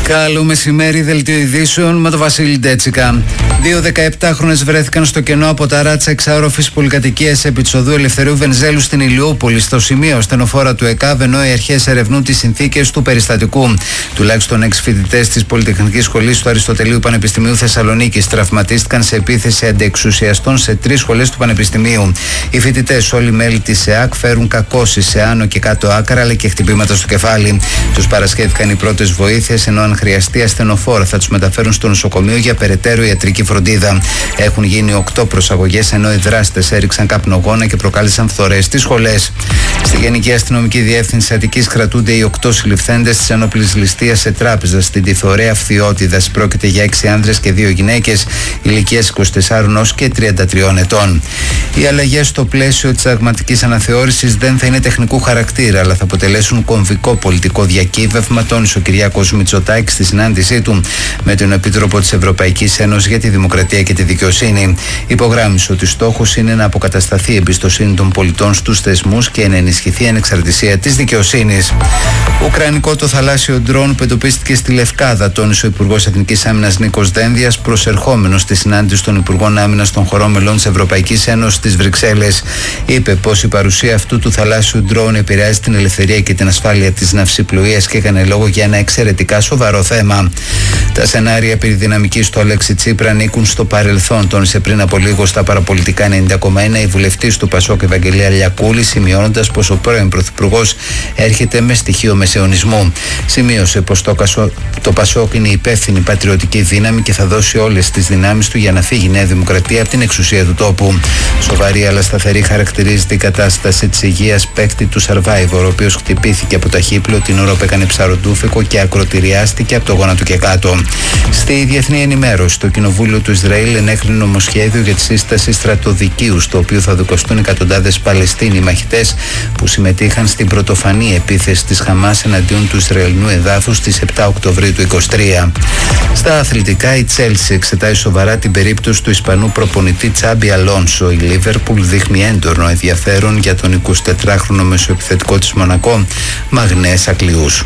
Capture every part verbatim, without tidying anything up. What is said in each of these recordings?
Καλό μεσημέρι, δελτίο ειδήσεων με τον Βασίλη Ντέτσικα. Δύο δεκαεπτάχρονες βρέθηκαν στο κενό από τα ράτσα εξάρροφης πολυκατοικίας επί της οδού Ελευθερίου Βενιζέλου στην Ηλιούπολη. Στο σημείο στενοφόρα του ΕΚΑΒ, ενώ οι αρχές ερευνούν τις συνθήκες του περιστατικού. Τουλάχιστον έξι φοιτητές της Πολυτεχνικής Σχολής του Αριστοτελείου Πανεπιστημίου Θεσσαλονίκης τραυματίστηκαν σε επίθεση αντιεξουσιαστών σε τρεις σχολές του Πανεπιστημίου. Οι φοιτητές, όλοι μέλη της ΕΑΚ, φέρουν κακώσεις σε άνω και κάτω άκρα αλλά και χτυπήματα στο κεφάλι. Τους παρασχέθηκαν οι πρώτες βοήθειες, ενώ αν χρειαστεί ασθενοφόρα θα τους μεταφέρουν στο νοσοκομείο για περαιτέρω ιατρική φροντίδα. Έχουν γίνει οκτώ προσαγωγές, ενώ οι δράστες έριξαν καπνογόνα και προκάλεσαν φθορές στις σχολές. Στη Γενική Αστυνομική Διεύθυνση Αττικής κρατούνται οι οκτώ συλληφθέντες της ένοπλης ληστείας σε τράπεζα στην Τυθωρέα Φθιώτιδας. Πρόκειται για έξι άνδρες και δύο γυναίκες ηλικίας είκοσι τεσσάρων έως και τριάντα τριών ετών. Οι αλλαγές στο πλαίσιο της συνταγματικής αναθεώρησης δεν θα είναι τεχνικού χαρακτήρα, αλλά θα αποτελέσουν κομβικό πολιτικό διακύβευμα, τόνισε ο Κυριάκος Μητσοτάκης στη συνάντησή του με τον Επίτροπο της Ευρωπαϊκής Ένωσης για τη Δημοκρατία και τη Δικαιοσύνη. Υπογράμμισε ότι στόχος είναι να αποκατασταθεί η εμπιστοσύνη των πολιτών στους θεσμούς και να ενισχυθεί η ανεξαρτησία της δικαιοσύνης. Ουκρανικό το θαλάσσιο ντρόν που εντοπίστηκε στη Λευκάδα, τόνισε ο Υπουργός Εθνικής Άμυνας Νίκος Δένδιας, προσερχόμενος στη συνάντηση των Υπουργών Άμυνας των χωρών μελών της Ευρωπαϊκής Ένωσης στις Βρυξέλλες. Είπε πως η παρουσία αυτού του θαλάσσιου ντρόν επηρεάζει την ελευθερία και την ασφάλεια της ναυσιπλοείας και έκανε λόγο για ένα εξαιρετικά σοβαρό θέμα. Τα σενάρια περί δυναμικής του Αλέξη Τσίπρα ανήκουν στο παρελθόν, τόνισε πριν από λίγο στα παραπολιτικά ενενήντα κόμμα ένα η βουλευτής του Πασόκ Ευαγγελία Λιακούλη, σημειώνοντας πως ο πρώην Πρωθυπουργός έρχεται με στοιχείο μεσαιωνισμού. Σημείωσε πως το, Κασο... το Πασόκ είναι υπεύθυνη πατριωτική δύναμη και θα δώσει όλες τις δυνάμεις του για να φύγει η Νέα Δημοκρατία από την εξουσία του τόπου. Σοβαρή αλλά σταθερή χαρακτηρίζεται η κατάσταση της υγείας παίκτη του Survivor, ο οποίος χτυπήθηκε από ταχύπλο την ώρα που έκανε ψαροντούφικο και ακροτηριάστηκε από το γόνατο και κάτω. Στη διεθνή ενημέρωση, το Κοινοβούλιο του Ισραήλ ενέκρινε νομοσχέδιο για τη σύσταση στρατοδικείου, στο οποίο θα δικαστούν εκατοντάδες Παλαιστίνοι μαχητές που συμμετείχαν στην πρωτοφανή επίθεση της Χαμάς εναντίον του Ισραηλινού εδάφους στις επτά Οκτωβρίου του είκοσι τρία. Στα αθλητικά, η Τσέλσι εξετάζει σοβαρά την περίπτωση του Ισπανού προπονητή Τσάμπι Αλόνσο. Η Λίβερπουλ δείχνει έντονο ενδιαφέρον για τον εικοσιτετράχρονο μεσοεπιθετικό της Μονακό, Μαγνές Ακλιούς.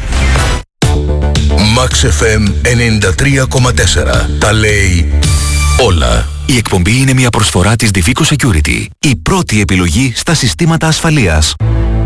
Max εφ εμ ενενήντα τρία κόμμα τέσσερα. Τα λέει όλα. Η εκπομπή είναι μια προσφορά της Divico Security, η πρώτη επιλογή στα συστήματα ασφαλείας.